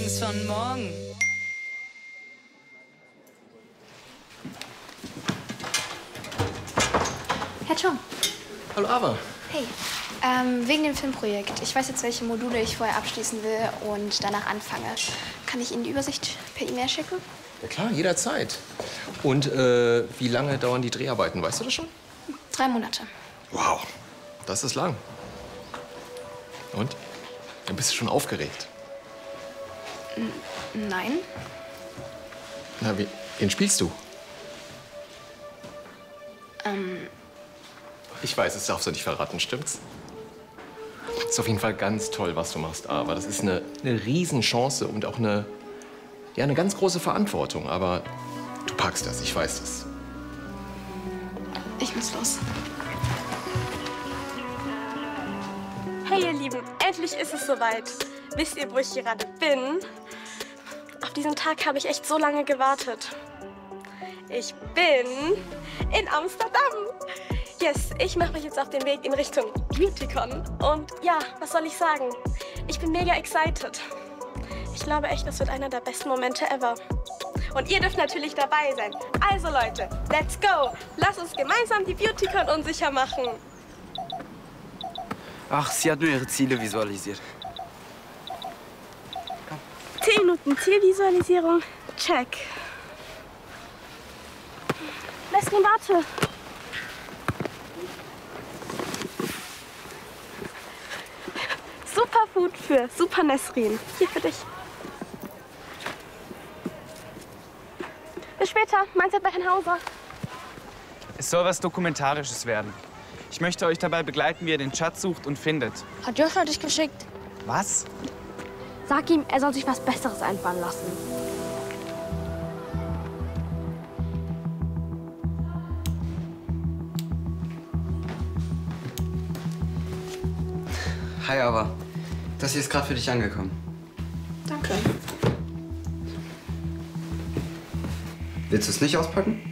ist schon morgen. Herr Chong. Hallo, Ava. Hey, wegen dem Filmprojekt. Ich weiß jetzt, welche Module ich vorher abschließen will und danach anfange. Kann ich Ihnen die Übersicht per E-Mail schicken? Ja klar, jederzeit. Und wie lange dauern die Dreharbeiten, weißt du das schon? 3 Monate. Wow, das ist lang. Und? Dann bist du schon aufgeregt. Nein. Na, wen spielst du? Ich weiß, das darfst du nicht verraten, stimmt's? Ist auf jeden Fall ganz toll, was du machst, aber das ist eine Riesenchance und auch eine ganz große Verantwortung. Aber du packst das, ich weiß das. Ich muss los. Hey ihr Lieben, endlich ist es soweit. Wisst ihr, wo ich gerade bin? Auf diesen Tag habe ich echt so lange gewartet. Ich bin in Amsterdam. Yes, ich mache mich jetzt auf den Weg in Richtung BeautyCon. Und ja, was soll ich sagen? Ich bin mega excited. Ich glaube echt, das wird einer der besten Momente ever. Und ihr dürft natürlich dabei sein. Also Leute, let's go. Lasst uns gemeinsam die BeautyCon unsicher machen. Ach, sie hat nur ihre Ziele visualisiert. 10 Minuten Zielvisualisierung. Check. Nesrin, warte. Superfood für Super Nesrin. Hier für dich. Bis später. Mindset bei Herrn Hauser. Es soll was Dokumentarisches werden. Ich möchte euch dabei begleiten, wie ihr den Schatz sucht und findet. Hat Joshua dich geschickt? Was? Sag ihm, er soll sich was Besseres einfallen lassen. Hi, Ava. Das hier ist gerade für dich angekommen. Danke. Willst du es nicht auspacken?